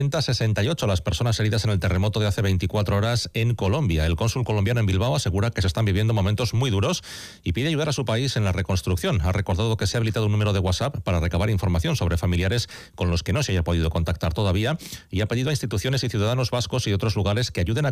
68 las personas heridas en el terremoto de hace 24 horas en Colombia. El cónsul colombiano en Bilbao asegura que se están viviendo momentos muy duros y pide ayudar a su país en la reconstrucción. Ha recordado que se ha habilitado un número de WhatsApp para recabar información sobre familiares con los que no se haya podido contactar todavía y ha pedido a instituciones y ciudadanos vascos y de otros lugares que ayuden a